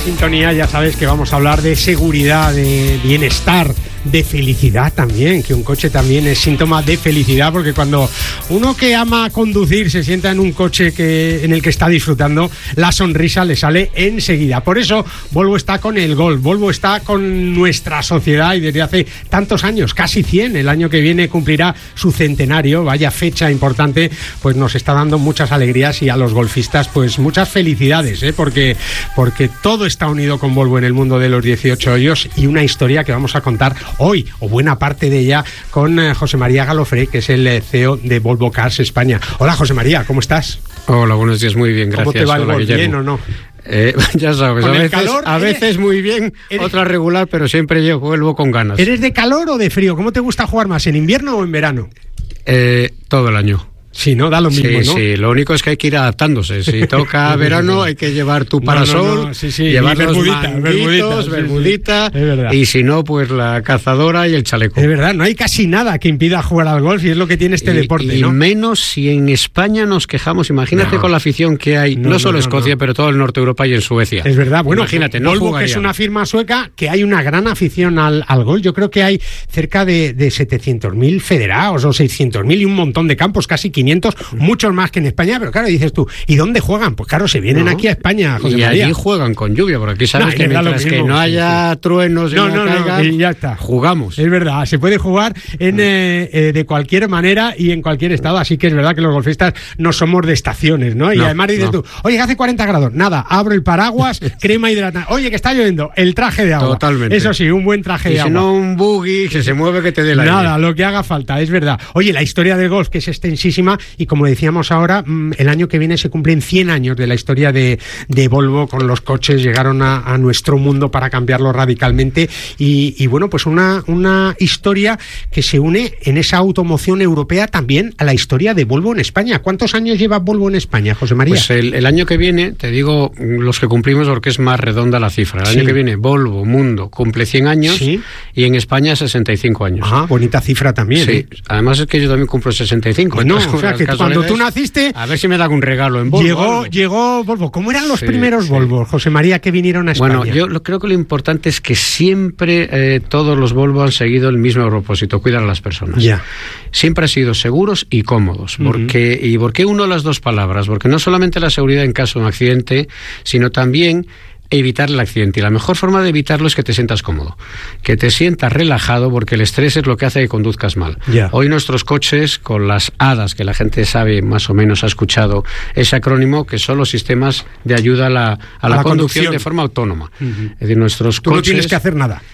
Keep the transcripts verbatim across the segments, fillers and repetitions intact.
sintonía ya sabes que vamos a hablar de seguridad, de bienestar, de felicidad también, que un coche también es síntoma de felicidad, porque cuando uno que ama conducir se sienta en un coche que, en el que está disfrutando, la sonrisa le sale enseguida. Por eso Volvo está con el Golf, Volvo está con nuestra sociedad y desde hace tantos años, casi cien, el año que viene cumplirá su centenario, vaya fecha importante, pues nos está dando muchas alegrías y a los golfistas pues muchas felicidades, ¿eh? porque, porque todo está unido con Volvo en el mundo de los dieciocho hoyos y una historia que vamos a contar hoy, o buena parte de ella, con eh, José María Galofré, que es el eh, C E O de Volvo Cars España. Hola, José María, ¿cómo estás? Hola, buenos días, muy bien, gracias. ¿Cómo te va el Hola, golf? Guillermo. ¿Bien o no? Eh, ya sabes, a veces, calor, a eres, veces muy bien, eres, otra regular, pero siempre yo vuelvo con ganas. ¿Eres de calor o de frío? ¿Cómo te gusta jugar más, en invierno o en verano? Eh, todo el año. Sí, ¿no? Da lo mismo, sí, ¿no? Sí, lo único es que hay que ir adaptándose. Si toca verano hay que llevar tu parasol, no, no, no. Sí, sí. llevar los bermudita, manguitos, bermudita, bermudita, sí, sí. y si no, pues la cazadora y el chaleco. Es verdad, no hay casi nada que impida jugar al golf y es lo que tiene este y, deporte, y ¿no? menos si en España nos quejamos, imagínate no. con la afición que hay, no, no solo en no, Escocia, no. pero todo el norte de Europa y en Suecia. Es verdad, bueno, imagínate, no Volvo, jugaría. Que es una firma sueca, que hay una gran afición al, al golf. Yo creo que hay cerca de, de setecientos mil federados o seiscientos mil y un montón de campos, casi quinientos, muchos más que en España, pero claro, dices tú, ¿y dónde juegan? Pues claro, se vienen no. aquí a España, José y María. allí juegan con lluvia, porque aquí sabes no, que mientras que no haya sí, sí. truenos y no, no, no, caiga, no, y ya está. Jugamos. Es verdad, se puede jugar en, eh, eh, de cualquier manera y en cualquier estado, así que es verdad que los golfistas no somos de estaciones, ¿no? Y no, además dices no. tú, oye, que hace cuarenta grados, nada, abro el paraguas, crema hidratante, oye, que está lloviendo, el traje de agua. Totalmente. Eso sí, un buen traje y de si agua. Si no, un buggy que se mueve que te dé la Nada, aire. Lo que haga falta, es verdad. Oye, la historia del golf, que es extensísima, y como decíamos ahora, el año que viene se cumplen cien años de la historia de, de Volvo con los coches, llegaron a, a nuestro mundo para cambiarlo radicalmente y, y bueno, pues una, una historia que se une en esa automoción europea también a la historia de Volvo en España. ¿Cuántos años lleva Volvo en España, José María? Pues el, el año que viene, te digo los que cumplimos porque es más redonda la cifra. El sí. año que viene Volvo Mundo cumple cien años sí. y en España sesenta y cinco años. Ah, bonita cifra también. Sí, ¿eh? Además es que yo también cumplo sesenta y cinco. Bueno, o sea, que cuando tú naciste... A ver si me da un regalo en Volvo. Llegó, Volvo. llegó Volvo. ¿Cómo eran los sí, primeros sí. Volvo, José María, que vinieron a España? Bueno, yo lo, creo que lo importante es que siempre eh, todos los Volvo han seguido el mismo propósito, cuidar a las personas. Ya. Siempre han sido seguros y cómodos. Uh-huh. Porque, ¿y por qué uno las dos palabras? Porque no solamente la seguridad en caso de un accidente, sino también evitar el accidente. Y la mejor forma de evitarlo es que te sientas cómodo, que te sientas relajado, porque el estrés es lo que hace que conduzcas mal. Yeah. Hoy nuestros coches, con las A D A S, que la gente sabe, más o menos ha escuchado ese acrónimo, que son los sistemas de ayuda a la, a a la, la conducción, conducción de forma autónoma. Uh-huh. Es decir, nuestros Tú coches... no tienes que hacer nada.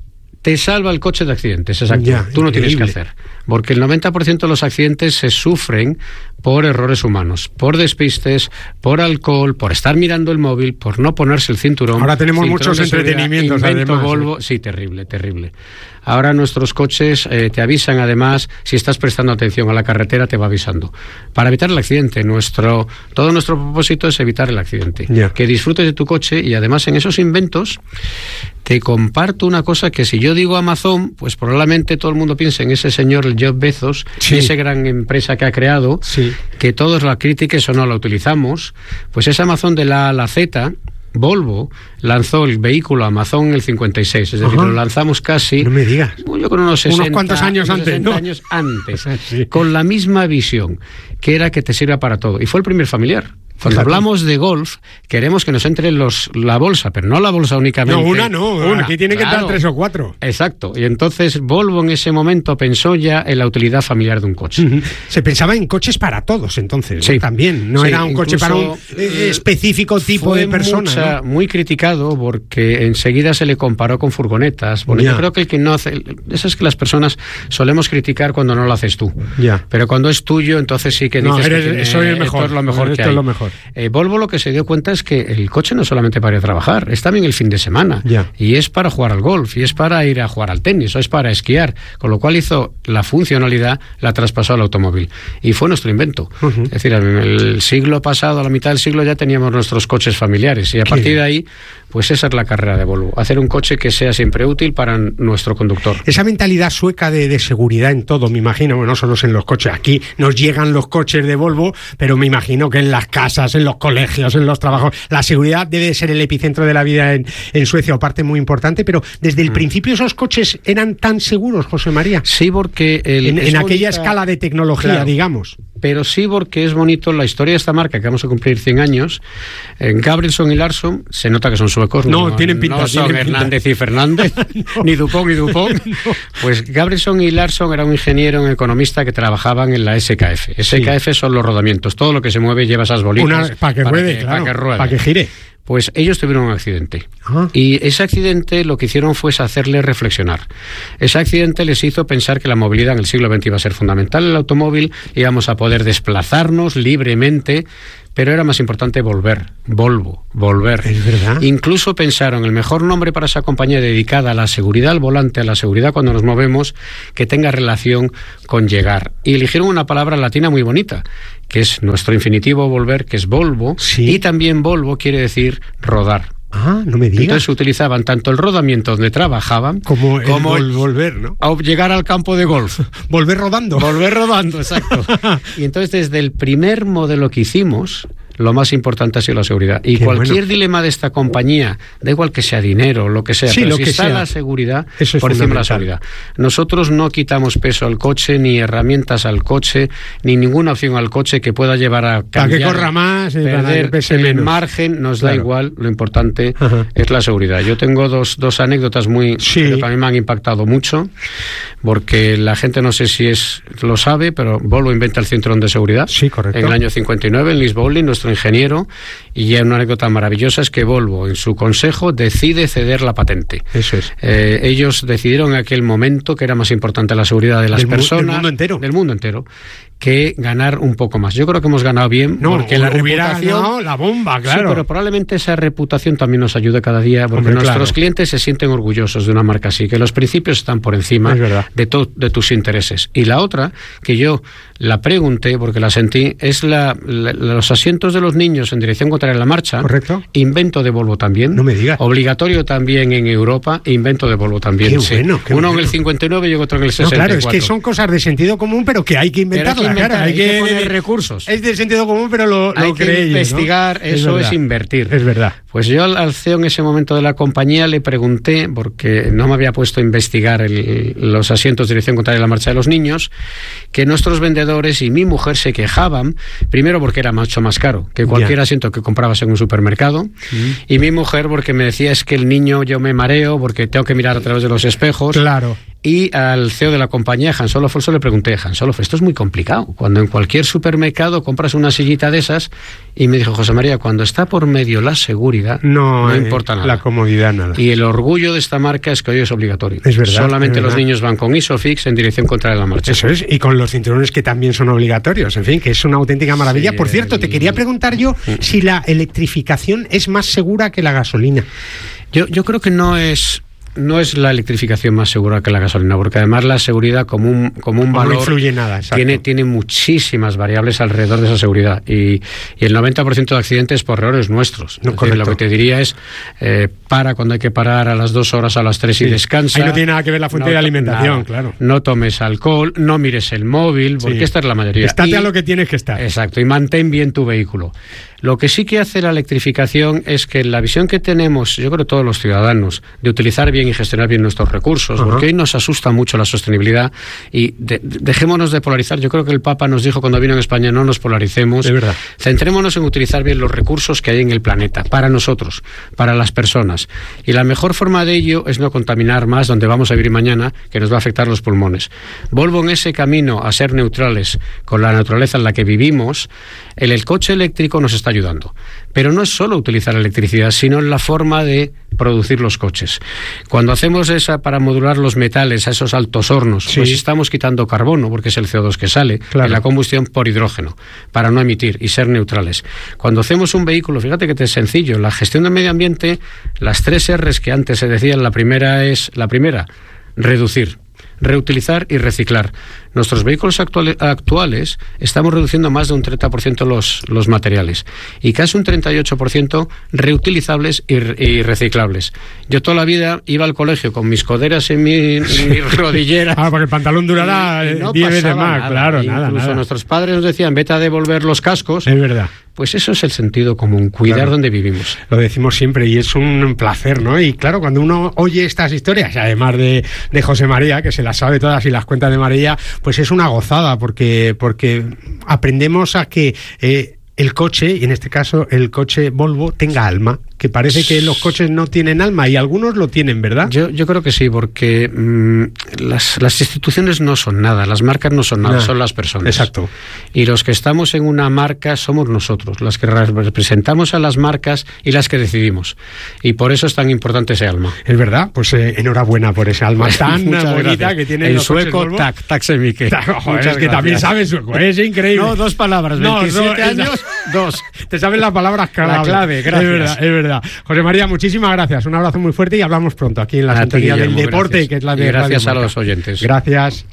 Te salva el coche de accidentes, exacto. Ya, Tú no increíble. tienes que hacer. Porque el noventa por ciento de los accidentes se sufren por errores humanos, por despistes, por alcohol, por estar mirando el móvil, por no ponerse el cinturón. Ahora tenemos cinturón muchos entretenimientos, invento además. Volvo. Sí, terrible, terrible. Ahora nuestros coches eh, te avisan, además, si estás prestando atención a la carretera, te va avisando. Para evitar el accidente, nuestro todo nuestro propósito es evitar el accidente. Yeah. Que disfrutes de tu coche y además en esos inventos te comparto una cosa que si yo digo Amazon, pues probablemente todo el mundo piense en ese señor, el Jeff Bezos, sí. esa gran empresa que ha creado, sí. que todos la critiques o no la utilizamos, pues esa Amazon de la A a la Z... Volvo lanzó el vehículo Amazon en el cincuenta y seis, es decir, Ajá. lo lanzamos casi... No me digas. Yo creo unos sesenta, unos cuantos años unos antes, ¿no? años antes, sí. con la misma visión, que era que te sirva para todo. Y fue el primer familiar. Cuando Fíjate. hablamos de golf, queremos que nos entre los, la bolsa, pero no la bolsa únicamente. No, una no, una. Aquí tiene que Claro. entrar tres o cuatro. Exacto, y entonces Volvo en ese momento pensó ya en la utilidad familiar de un coche. Uh-huh. Se pensaba en coches para todos, entonces, sí. ¿no? También, no sí, era un coche para un eh, específico tipo fue de persona. Mucha, ¿no? Muy criticado porque enseguida se le comparó con furgonetas. Bueno, ya. yo creo que el que no hace... Eso es que las personas solemos criticar cuando no lo haces tú. Ya. Pero cuando es tuyo, entonces sí que no, dices eres, que tiene, soy el mejor. esto es lo mejor esto que es hay. lo mejor. Eh, Volvo lo que se dio cuenta es que el coche no es solamente para ir a trabajar, es también el fin de semana. Ya. Y es para jugar al golf, y es para ir a jugar al tenis, o es para esquiar. Con lo cual hizo la funcionalidad, la traspasó al automóvil. Y fue nuestro invento. Uh-huh. Es decir, en el siglo pasado, a la mitad del siglo, ya teníamos nuestros coches familiares. Y a partir de ahí, pues esa es la carrera de Volvo. Hacer un coche que sea siempre útil para nuestro conductor. Esa mentalidad sueca de, de seguridad en todo, me imagino, no solo en los coches. Aquí nos llegan los coches de Volvo, pero me imagino que en las casas casas, en los colegios, en los trabajos. La seguridad debe ser el epicentro de la vida en, en Suecia, o parte muy importante, pero desde el mm. principio esos coches eran tan seguros, José María. Sí, porque... El, en, en aquella escala de tecnología, claro, digamos. Pero sí, porque es bonito la historia de esta marca, que vamos a cumplir cien años. En Gabrielsson y Larsson, se nota que son suecos. No, no tienen pinta. No son tienen Hernández pinta. y Fernández, no. ni Dupont y Dupont. No. Pues Gabrielsson y Larsson era un ingeniero, un economista que trabajaban en la S K F. S K F sí. son los rodamientos. Todo lo que se mueve lleva esas bolitas. Una, para que para ruede, que, claro. Para que ruede. Para que gire. Pues ellos tuvieron un accidente. Ajá. Y ese accidente lo que hicieron fue hacerles reflexionar. Ese accidente les hizo pensar que la movilidad en el siglo veinte iba a ser fundamental. El automóvil, íbamos a poder desplazarnos libremente, pero era más importante volver, Volvo, volver. Es verdad. Incluso pensaron el mejor nombre para esa compañía dedicada a la seguridad al volante, a la seguridad cuando nos movemos, que tenga relación con llegar. Y eligieron una palabra latina muy bonita, que es nuestro infinitivo volver, que es Volvo, sí. y también Volvo quiere decir rodar. Ah, no me digas. Entonces utilizaban tanto el rodamiento donde trabajaban como el como vol volver, ¿no? A llegar al campo de golf. Volver rodando. Volver rodando, exacto. Y entonces desde el primer modelo que hicimos, lo más importante ha sido la seguridad. Y Qué cualquier bueno. dilema de esta compañía, da igual que sea dinero, lo que sea, sí, pero lo si que está sea. la seguridad, Eso es por encima de la seguridad. Nosotros no quitamos peso al coche, ni herramientas al coche, ni ninguna opción al coche que pueda llevar a cambiar. Para que corra más, perder pese el menos. margen, nos claro. da igual, lo importante Ajá. es la seguridad. Yo tengo dos, dos anécdotas muy sí. que a mí me han impactado mucho, porque la gente no sé si es lo sabe, pero Volvo inventa el cinturón de seguridad. Sí, correcto. En el año cincuenta y nueve, en Lis Bowling, nuestro ingeniero. Y una anécdota maravillosa es que Volvo, en su consejo, decide ceder la patente. Eso es. Eh, ellos decidieron en aquel momento que era más importante la seguridad de las del personas. Del mundo entero. Del mundo entero. Que ganar un poco más. Yo creo que hemos ganado bien. No, porque la hubiera reputación, ganado la bomba, claro. Sí, pero probablemente esa reputación también nos ayude cada día, porque Hombre, nuestros claro. clientes se sienten orgullosos de una marca así, que los principios están por encima de, to, de tus intereses. Y la otra, que yo la pregunté, porque la sentí, es la, la, los asientos de los niños en dirección contraria a la marcha. Correcto. Invento de Volvo también. No me digas. Obligatorio también en Europa, invento de Volvo también. Qué sí. bueno, qué Uno bueno. en el cincuenta y nueve y otro en el sesenta y cuatro. No, claro, es que son cosas de sentido común, pero que hay que inventarlas. Hay que, inventar, claro, hay hay que que poner recursos. Es de sentido común, pero lo, hay lo que cree investigar, ellos, ¿no? eso es, es invertir. Es verdad. Pues yo al, al C E O en ese momento de la compañía le pregunté, porque no me había puesto a investigar el, los asientos de dirección contraria a la marcha de los niños, que nuestros vendedores y mi mujer se quejaban, primero porque era mucho más caro que cualquier ya. asiento que comprabas en un supermercado, mm. y mi mujer porque me decía es que el niño yo me mareo porque tengo que mirar a través de los espejos. Claro. Y al C E O de la compañía, Hans Olof Olsson, le pregunté, Hans Olof, esto es muy complicado. Cuando en cualquier supermercado compras una sillita de esas, y me dijo, José María, cuando está por medio la seguridad, no, no eh, importa nada. La comodidad, nada. Y el orgullo de esta marca es que hoy es obligatorio. Es verdad. Solamente es los verdad. niños van con Isofix en dirección contraria a la marcha. Eso es, y con los cinturones que también son obligatorios, en fin, que es una auténtica maravilla. Sí, por cierto, el... te quería preguntar yo sí. si la electrificación es más segura que la gasolina. Yo, yo creo que no es... No es la electrificación más segura que la gasolina, porque además la seguridad como un, como un valor no influye nada, tiene, tiene muchísimas variables alrededor de esa seguridad y, y el noventa por ciento de accidentes por errores nuestros. No, es decir, lo que te diría es eh, para cuando hay que parar a las dos horas, a las tres sí. y descansa. Ahí no tiene nada que ver la fuente no, de alimentación, nada. claro. No tomes alcohol, no mires el móvil, porque sí. esta es la mayoría. Estate y, a lo que tienes que estar. Exacto, y mantén bien tu vehículo. Lo que sí que hace la electrificación es que la visión que tenemos, yo creo todos los ciudadanos, de utilizar bien y gestionar bien nuestros recursos, uh-huh. porque hoy nos asusta mucho la sostenibilidad y de, de, dejémonos de polarizar. Yo creo que el Papa nos dijo cuando vino en España, no nos polaricemos. De verdad. Centrémonos en utilizar bien los recursos que hay en el planeta, para nosotros, para las personas. Y la mejor forma de ello es no contaminar más donde vamos a vivir mañana, que nos va a afectar los pulmones. Volvo en ese camino a ser neutrales con la naturaleza en la que vivimos. El, el coche eléctrico nos está ayudando. Pero no es solo utilizar electricidad, sino en la forma de producir los coches. Cuando hacemos esa para modular los metales a esos altos hornos, sí. pues estamos quitando carbono, porque es el C O dos que sale, claro. en la combustión por hidrógeno, para no emitir y ser neutrales. Cuando hacemos un vehículo, fíjate que es sencillo, la gestión del medio ambiente, las tres R's que antes se decían, la primera es, la primera, reducir, reutilizar y reciclar. nuestros vehículos actuales, actuales estamos reduciendo más de un treinta por ciento los, los materiales y casi un treinta y ocho por ciento reutilizables y, y reciclables. Yo toda la vida iba al colegio con mis coderas en mi, en mi rodillera. Ah, porque el pantalón durará no diez veces más, nada, claro, nada. Incluso nada. nuestros padres nos decían, vete a devolver los cascos. Es verdad. Pues eso es el sentido común, cuidar claro, donde vivimos. Lo decimos siempre y es un placer, ¿no? Y claro, cuando uno oye estas historias, además de, de José María, que se las sabe todas y las cuenta de María, pues es una gozada porque, porque aprendemos a que eh, el coche, y en este caso el coche Volvo, tenga alma. Que parece que los coches no tienen alma y algunos lo tienen, ¿verdad? Yo, yo creo que sí, porque mmm, las, las instituciones no son nada, las marcas no son nada, no, son las personas. Exacto. Y los que estamos en una marca somos nosotros, las que representamos a las marcas y las que decidimos. Y por eso es tan importante ese alma. Es verdad, pues eh, enhorabuena por ese alma tan bonita gracias. Que tiene en los sueco, tac, tac semike. Joder, es que también sabes sueco, es increíble. No, dos palabras, veintisiete no, años, dos. Te saben las palabras clave. La clave, gracias. Es verdad, es verdad. José María, muchísimas gracias. Un abrazo muy fuerte y hablamos pronto aquí en la sintonía del deporte, gracias. Que es la de y gracias Radio a los oyentes. Gracias.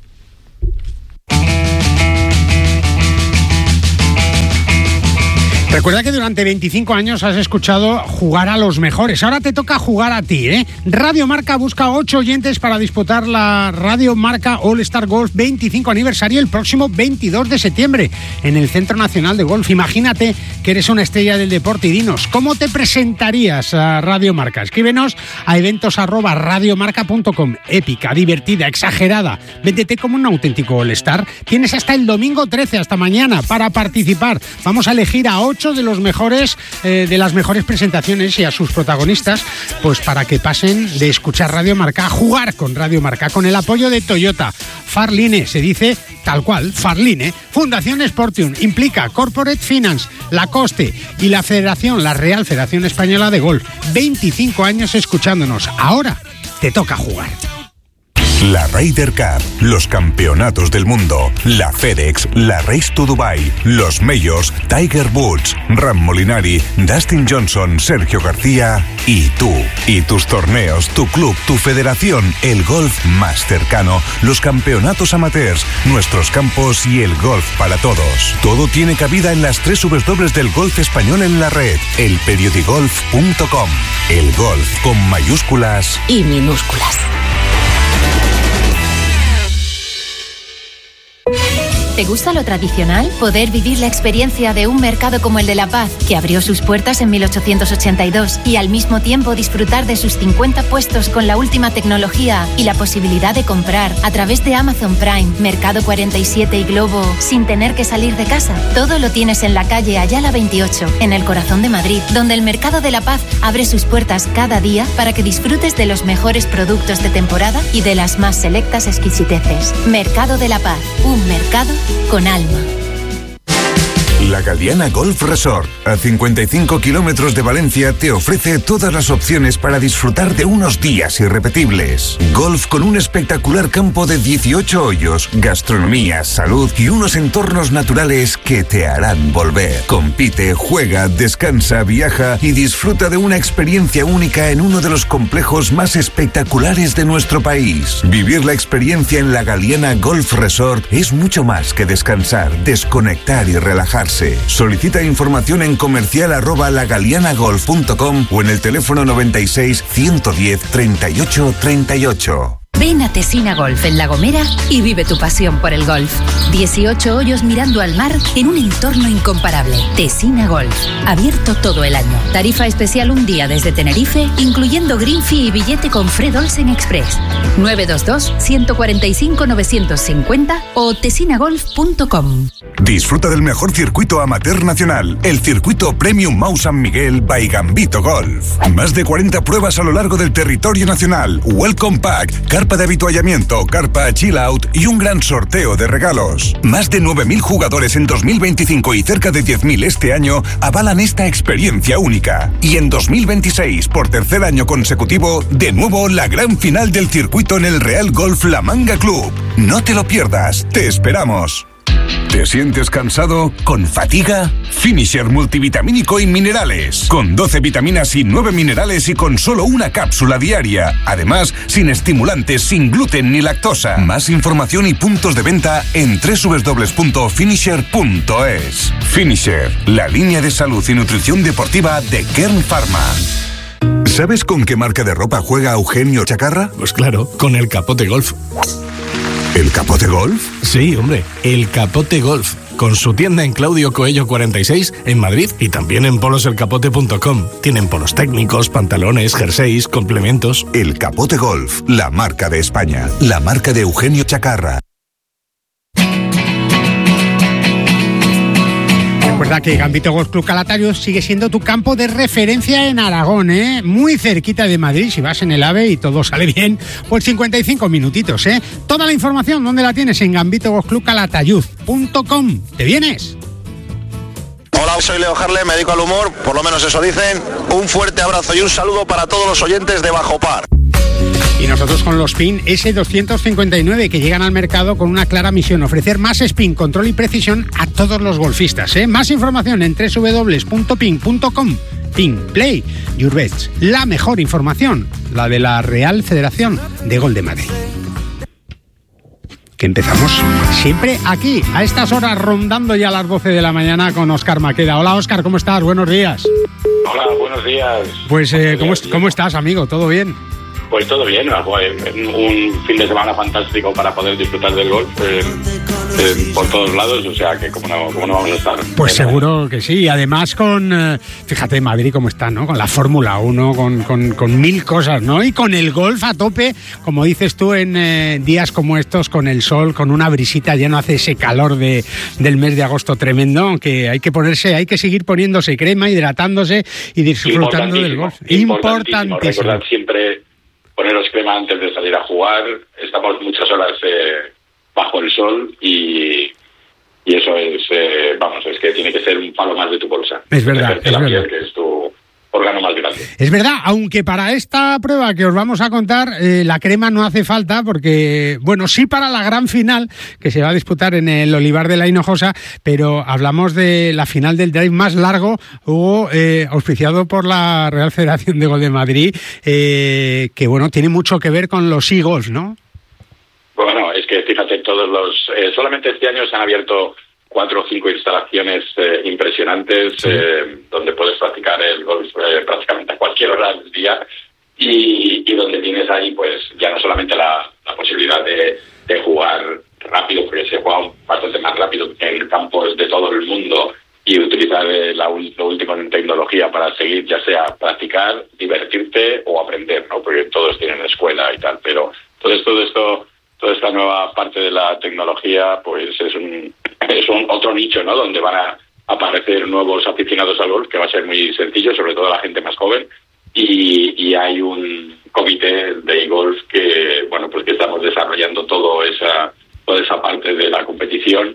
Recuerda que durante veinticinco años has escuchado jugar a los mejores. Ahora te toca jugar a ti, ¿eh? Radio Marca busca ocho oyentes para disputar la Radio Marca All Star Golf veinticinco aniversario el próximo veintidós de septiembre en el Centro Nacional de Golf. Imagínate que eres una estrella del deporte y dinos, ¿cómo te presentarías a Radio Marca? Escríbenos a eventos arroba radiomarca punto com. Épica, divertida, exagerada. Véndete como un auténtico All Star. Tienes hasta el domingo trece, hasta mañana, para participar. Vamos a elegir a ocho de los mejores eh, de las mejores presentaciones y a sus protagonistas, pues para que pasen de escuchar Radio Marca a jugar con Radio Marca, con el apoyo de Toyota. Farline, se dice tal cual, Farline. Fundación Sportium, implica Corporate Finance, Lacoste y la Federación, la Real Federación Española de Golf. veinticinco años escuchándonos. Ahora te toca jugar. La Ryder Cup, los campeonatos del mundo, la FedEx, la Race to Dubai, los Majors, Tiger Woods, Ram Molinari, Dustin Johnson, Sergio García y tú. Y tus torneos, tu club, tu federación, el golf más cercano, los campeonatos amateurs, nuestros campos y el golf para todos. Todo tiene cabida en las tres W del golf español en la red, el periodigolf punto com. El golf con mayúsculas y minúsculas. ¿Te gusta lo tradicional? Poder vivir la experiencia de un mercado como el de La Paz, que abrió sus puertas en mil ochocientos ochenta y dos, y al mismo tiempo disfrutar de sus cincuenta puestos con la última tecnología y la posibilidad de comprar a través de Amazon Prime, Mercado cuarenta y siete y Globo sin tener que salir de casa. Todo lo tienes en la calle Ayala veintiocho, en el corazón de Madrid, donde el Mercado de La Paz abre sus puertas cada día para que disfrutes de los mejores productos de temporada y de las más selectas exquisiteces. Mercado de La Paz, un mercado con alma. La Galiana Golf Resort, a cincuenta y cinco kilómetros de Valencia, te ofrece todas las opciones para disfrutar de unos días irrepetibles. Golf con un espectacular campo de dieciocho hoyos, gastronomía, salud y unos entornos naturales que te harán volver. Compite, juega, descansa, viaja y disfruta de una experiencia única en uno de los complejos más espectaculares de nuestro país. Vivir la experiencia en la Galiana Golf Resort es mucho más que descansar, desconectar y relajarse. Solicita información en comercial arroba lagalianagolf punto com o en el teléfono noventa y seis, ciento diez, treinta y ocho, treinta y ocho. Ven a Tesina Golf en La Gomera y vive tu pasión por el golf. dieciocho hoyos mirando al mar en un entorno incomparable. Tesina Golf, abierto todo el año. Tarifa especial un día desde Tenerife, incluyendo green fee y billete con Fred Olsen Express. nueve dos dos, uno cuatro cinco, nueve cinco cero o tesinagolf punto com. Disfruta del mejor circuito amateur nacional, el circuito Premium Mau San Miguel by Gambito Golf. Más de cuarenta pruebas a lo largo del territorio nacional, Welcome Pack, carpa de avituallamiento, carpa chill out y un gran sorteo de regalos. Más de nueve mil jugadores en dos mil veinticinco y cerca de diez mil este año avalan esta experiencia única. Y en dos mil veintiséis, por tercer año consecutivo, de nuevo la gran final del circuito en el Real Golf La Manga Club. No te lo pierdas, te esperamos. ¿Te sientes cansado? ¿Con fatiga? Finisher multivitamínico y minerales. Con doce vitaminas y nueve minerales y con solo una cápsula diaria. Además, sin estimulantes, sin gluten ni lactosa. Más información y puntos de venta en doble u doble u doble u punto finisher punto es. Finisher, la línea de salud y nutrición deportiva de Kern Pharma. ¿Sabes con qué marca de ropa juega Eugenio Chacarra? Pues claro, con el Capote Golf. ¿El Capote Golf? Sí, hombre, el Capote Golf. Con su tienda en Claudio Coello cuarenta y seis en Madrid y también en polos el capote punto com. Tienen polos técnicos, pantalones, jerseys, complementos. El Capote Golf, la marca de España, la marca de Eugenio Chacarra. Recuerda que Gambito Golf Club Calatayud sigue siendo tu campo de referencia en Aragón, ¿eh? Muy cerquita de Madrid, si vas en el AVE y todo sale bien, pues cincuenta y cinco minutitos, ¿eh? Toda la información, ¿dónde la tienes? En gambito golf club calatayud punto com. ¿Te vienes? Hola, soy Leo Harle, me dedico al humor, por lo menos eso dicen. Un fuerte abrazo y un saludo para todos los oyentes de Bajo Par. Y nosotros con los Spin ese doscientos cincuenta y nueve que llegan al mercado con una clara misión, ofrecer más spin, control y precisión a todos los golfistas, ¿eh? Más información en doble u doble u doble u punto pin punto com. Pin Play Your Bets, la mejor información, la de la Real Federación de Golf de Madrid. Que empezamos siempre aquí, a estas horas, rondando ya las doce de la mañana con Óscar Maqueda. Hola Óscar, ¿cómo estás? Buenos días. Hola, buenos días. Pues, eh, ¿cómo, días, ¿cómo estás, amigo? ¿Todo bien? Pues todo bien, un fin de semana fantástico para poder disfrutar del golf eh, eh, por todos lados, o sea que como no, como no vamos a estar. Pues seguro que sí, y además con, eh, fíjate Madrid cómo está, ¿no? Con la Fórmula uno, con, con, con mil cosas, ¿no? Y con el golf a tope, como dices tú, en eh, días como estos, con el sol, con una brisita, ya no hace ese calor de, del mes de agosto tremendo, aunque hay que ponerse, hay que seguir poniéndose crema, hidratándose y disfrutando del golf. Importantísimo. Recordad siempre poneros crema antes de salir a jugar. Estamos muchas horas eh, bajo el sol y, y eso es, eh, vamos, es que tiene que ser un palo más de tu bolsa. Es verdad, es la verdad. Piel, que es tu órgano más grande. Es verdad, aunque para esta prueba que os vamos a contar, eh, la crema no hace falta porque, bueno, sí para la gran final que se va a disputar en el Olivar de la Hinojosa, pero hablamos de la final del drive más largo, Hugo, eh, auspiciado por la Real Federación de Golf de Madrid, eh, que, bueno, tiene mucho que ver con los e-golf, ¿no? Bueno, es que fíjate, todos los eh, solamente este año se han abierto cuatro o cinco instalaciones eh, impresionantes, sí. eh, donde puedes practicar el golf eh, prácticamente a cualquier hora del día y, y donde tienes ahí pues ya no solamente la, la posibilidad de, de jugar rápido, porque se juega bastante más rápido en campos de todo el mundo y utilizar eh, la, lo último en tecnología para seguir, ya sea practicar, divertirte o aprender, ¿no? Porque todos tienen escuela y tal, pero todo esto, todo esto toda esta nueva parte de la tecnología pues es un es un otro nicho, ¿no? Donde van a aparecer nuevos aficionados al golf, que va a ser muy sencillo, sobre todo la gente más joven, y, y hay un comité de golf que, bueno, pues que estamos desarrollando todo esa toda esa parte de la competición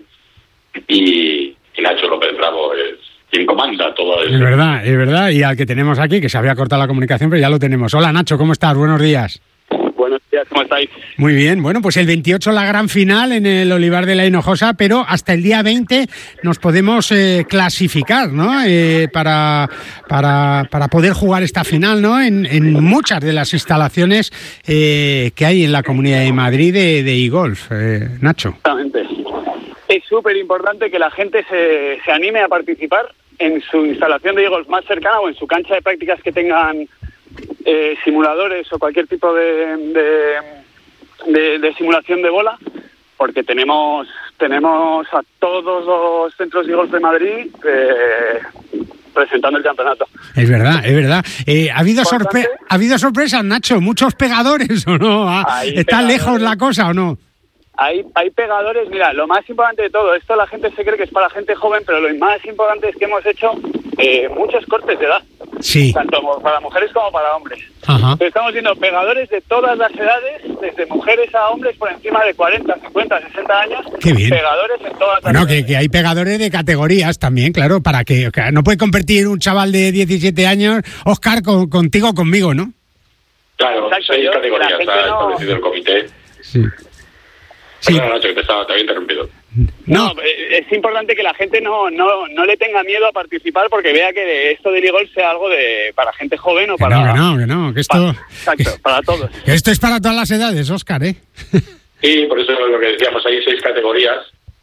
y, y Nacho López Bravo es quien comanda todo eso. Es verdad, es verdad, y al que tenemos aquí, que se había cortado la comunicación, pero ya lo tenemos. Hola Nacho, ¿cómo estás? Buenos días. Buenos días, ¿cómo estáis? Muy bien, bueno, pues el veintiocho la gran final en el Olivar de la Hinojosa, pero hasta el día veinte nos podemos eh, clasificar, ¿no? Eh, para, para, para poder jugar esta final, ¿no? En, en muchas de las instalaciones eh, que hay en la Comunidad de Madrid de, de e-golf, eh, Nacho. Exactamente. Es súper importante que la gente se, se anime a participar en su instalación de e-golf más cercana o en su cancha de prácticas que tengan Eh, simuladores o cualquier tipo de, de, de, de simulación de bola, porque tenemos tenemos a todos los centros de golf de Madrid eh, presentando el campeonato. Es verdad, es verdad. Eh, ¿ha, habido sorpre- ¿Ha habido sorpresas, Nacho? ¿Muchos pegadores o no? ¿Está lejos la cosa o no? Hay, hay pegadores, mira, lo más importante de todo, esto la gente se cree que es para la gente joven, pero lo más importante es que hemos hecho eh, muchos cortes de edad. Sí. Tanto para mujeres como para hombres. Ajá. Estamos viendo pegadores de todas las edades, desde mujeres a hombres por encima de cuarenta, cincuenta, sesenta años. Qué bien. Pegadores en todas las bueno, edades. Que, que hay pegadores de categorías también, claro, para que, que no puede competir un chaval de diecisiete años, Óscar, con, contigo o conmigo, ¿no? Claro, Exacto, seis yo, categorías ha no... establecido el comité. Sí. Sí. Perdona, Nacho, que te, estaba, te había interrumpido. No, no, es importante que la gente no, no, no le tenga miedo a participar porque vea que esto del e-golf sea algo de para gente joven o que para... No, que no, que no, que esto... Para, exacto, que, para todos. Que esto es para todas las edades, Óscar, ¿eh? Sí, por eso lo que decíamos, hay seis categorías.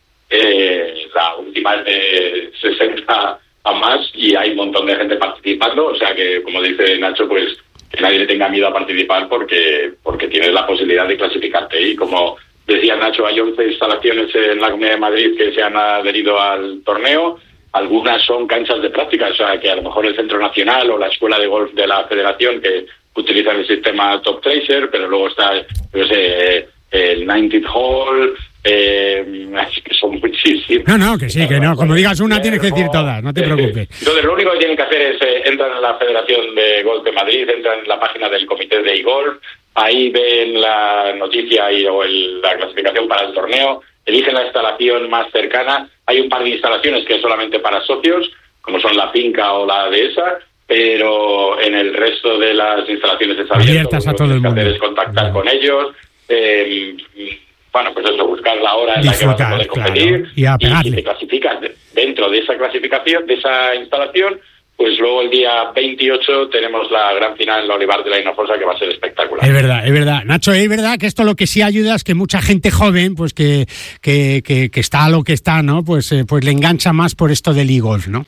Eh, la última es de sesenta a más y hay un montón de gente participando, o sea que, como dice Nacho, pues que nadie le tenga miedo a participar porque porque tienes la posibilidad de clasificarte. Y como decía Nacho, hay once instalaciones en la Comunidad de Madrid que se han adherido al torneo. Algunas son canchas de práctica, o sea que a lo mejor el Centro Nacional o la Escuela de Golf de la Federación que utilizan el sistema Top Tracer, pero luego está, yo sé, el noventa Hall, eh, que son muchísimos. No, no, que sí, que no. Como digas una, tienes que decir todas, no te preocupes. Entonces, lo único que tienen que hacer es, eh, entran en la Federación de Golf de Madrid, entran en la página del Comité de e-Golf, ahí ven la noticia y, o el, la clasificación para el torneo, eligen la instalación más cercana. Hay un par de instalaciones que es solamente para socios, como son la Finca o la Dehesa, pero en el resto de las instalaciones es abierto. Abiertas a todo el mundo. Lo que hacer es contactar con ellos. Eh, bueno, pues eso, buscar la hora en Disfrutar, la que vas a poder competir, claro, y a pegarle. y si te clasificas dentro de esa clasificación, de esa instalación, pues luego el día veintiocho tenemos la gran final en la Olivar de la Hinojosa, que va a ser espectacular. Es verdad, es verdad. Nacho, es verdad que esto lo que sí ayuda es que mucha gente joven, pues que, que, que, que está a lo que está, ¿no? Pues, eh, pues le engancha más por esto del e-golf, ¿no?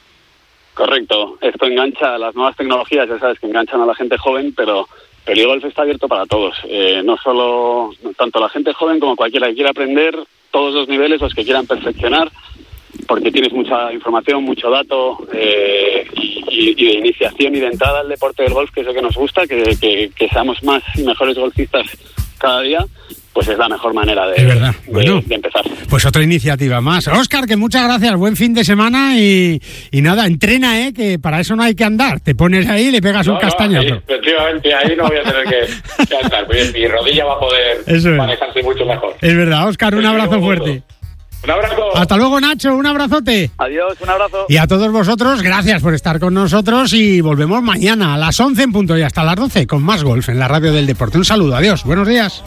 Correcto, esto engancha, las nuevas tecnologías, ya sabes, que enganchan a la gente joven, pero el e-golf está abierto para todos, eh, no solo, tanto la gente joven como cualquiera que quiera aprender, todos los niveles, los que quieran perfeccionar, porque tienes mucha información, mucho dato eh, y, y de iniciación y de entrada al deporte del golf, que es lo que nos gusta, que, que, que seamos más y mejores golfistas cada día, pues es la mejor manera de, es verdad. de, bueno, de empezar. Pues otra iniciativa más. Óscar, que muchas gracias, buen fin de semana y, y nada, entrena, ¿eh? Que para eso no hay que andar, te pones ahí y le pegas no, un castañazo. No, ahí, efectivamente, ahí no voy a tener que, que andar, pues mi rodilla va a poder es. manejarse mucho mejor. Es verdad, Óscar, un abrazo fuerte. Un abrazo. Hasta luego, Nacho, un abrazote. Adiós, un abrazo. Y a todos vosotros, gracias por estar con nosotros y volvemos mañana a las once en punto y hasta las doce con más golf en la Radio del Deporte. Un saludo, adiós, buenos días.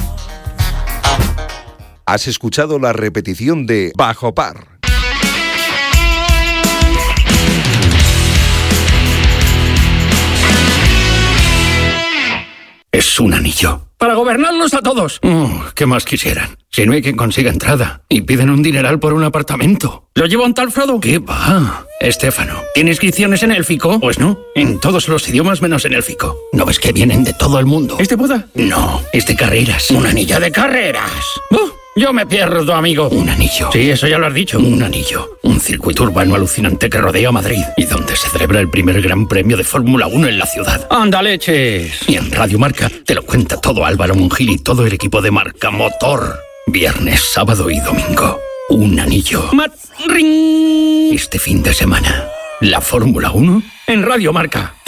Has escuchado la repetición de Bajo Par. Es un anillo. Para gobernarlos a todos. Oh, ¿qué más quisieran? Si no hay quien consiga entrada. Y piden un dineral por un apartamento. ¿Lo lleva un tal Frodo? ¿Qué va? Estéfano, ¿tiene inscripciones en élfico? Pues no. En todos los idiomas menos en élfico. ¿No ves que vienen de todo el mundo? ¿Es de boda? No, es de carreras. Un anillo de carreras. ¡Oh! Yo me pierdo, amigo. Un anillo. Sí, eso ya lo has dicho. Un anillo. Un circuito urbano alucinante que rodea Madrid y donde se celebra el primer gran premio de Fórmula uno en la ciudad. ¡Anda, leches! Y en Radio Marca te lo cuenta todo Álvaro Mungil y todo el equipo de Marca Motor. Viernes, sábado y domingo. Un anillo. Mat- ring. Este fin de semana, la Fórmula uno en Radio Marca.